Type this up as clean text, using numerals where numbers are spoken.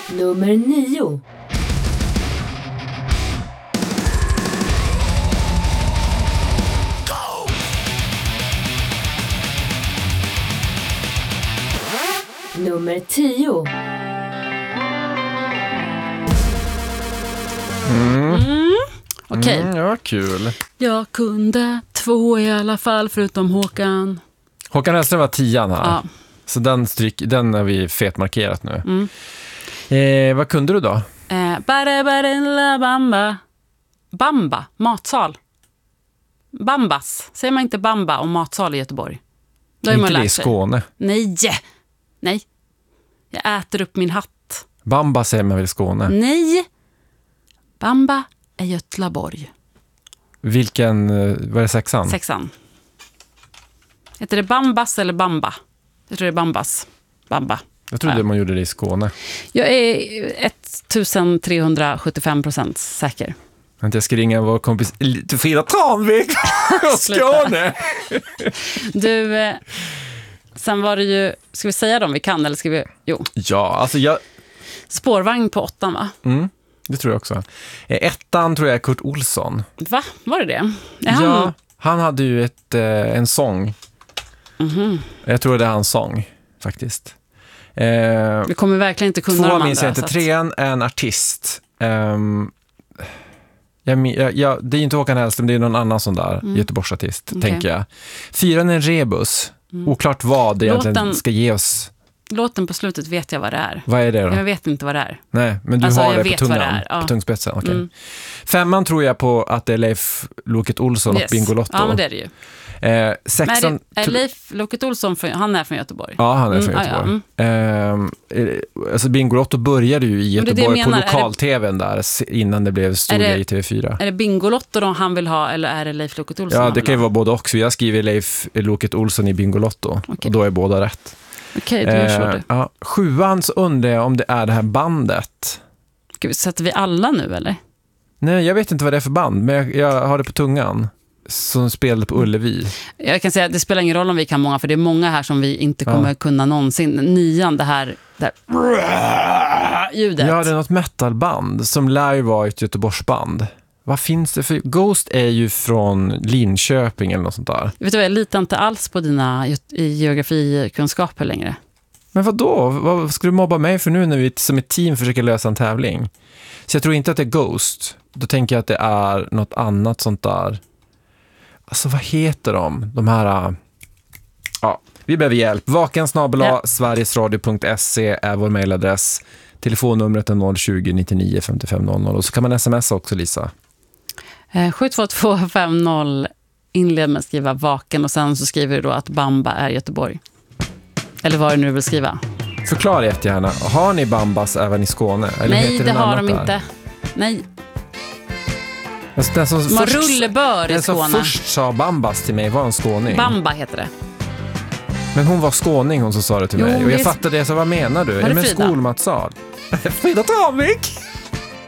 Nummer 9. Nummer 10. Okej. Ja, kul. Jag kunde 2 i alla fall, förutom Håkan. Håkan Hellström var 10 här. Ja. Så den har vi fetmarkerat nu. Vad kunde du då? Bamba. Bamba, matsal. Bambas. Säger man inte bamba om matsal i Göteborg? Då är man Inte det i lärt sig. Skåne. Nej. Jag äter upp min hatt. Bamba säger man väl i Skåne. Nej. Bamba är Göteborg. Vilken, vad är det 6:an? 6:an. Heter det Bambas eller Bamba? Jag tror det är Bambas. Bamba. Jag trodde man gjorde det i Skåne. Jag är 1375% säker. Jag ska ringa vår kompis Frida Tranvik och Skåne. Du, sen var det ju, ska vi säga dem vi kan eller ska vi, jo. Ja, alltså Spårvagn på 8:an, va? Det tror jag också. 1:an tror jag är Kurt Olsson. Va? Var det? Ja, han hade ju en sång. Jag tror det är hans sång, faktiskt. Vi kommer verkligen inte kunna de andra. 2 minns jag inte. 3:an är en artist. Det är inte Håkan Hellström, det är någon annan sån där Göteborgsartist, tänker jag. 4:an är en rebus. Oklart vad det egentligen ska ge oss. Låten på slutet vet jag vad det är. Vad är det då? Jag vet inte vad det är. Nej, men du Alltså, har jag det på vet vad det tungan, är, ja. på tungspetsen. Okay. 5:an tror jag på att det är Leif Loket Olsson och Bingolotto. Ja, men det är det ju. 6:an... Är Leif Loket Olsson, han är från Göteborg? Ja, han är från Göteborg. Alltså Bingolotto började ju i Göteborg på lokal-tvn där innan det blev stor grej i TV4. Är det Bingolotto då han vill ha eller är det Leif Loket Olsson? Ja, det kan ju vara både också. Jag skriver Leif Loket Olsson i Bingolotto och då är båda rätt. Okej, då gör så du. Ja, 7:an så undrar jag om det är det här bandet. Sätter vi alla nu eller? Nej, jag vet inte vad det är för band, men jag har det på tungan. Som spelade på Ullevi. Jag kan säga att det spelar ingen roll om vi kan många, för det är många här som vi inte kommer kunna någonsin. 9:an, det här ljudet. Ja, det är något metalband som lär ju vara ett Göteborgsband. Vad finns det för... Ghost är ju från Linköping eller något sånt där. Vet du vad, jag litar inte alls på dina geografikunskaper längre. Men vadå? Vad ska du mobba mig för nu när vi som ett team försöker lösa en tävling? Så jag tror inte att det är Ghost. Då tänker jag att det är något annat sånt där. Alltså vad heter de? De här... Ja, vi behöver hjälp. vaken@sverigesradio.se är vår mailadress. Telefonnumret är 020 99 55 00. Och så kan man smsa också, Lisa. 72250, inled med att skriva vaken och sen så skriver du då att Bamba är Göteborg. Eller vad är det nu du vill skriva? Förklara jättegärna. Har ni Bambas även i Skåne? Eller nej, det har de inte. Nej. Den som rullebör i Skåne. Den som först sa Bambas till mig var en skåning. Bamba heter det. Men hon var skåning, hon som sa det till mig. Och jag fattade det, så vad menar du? Är det med en skolmatsal? Frida Tranvik!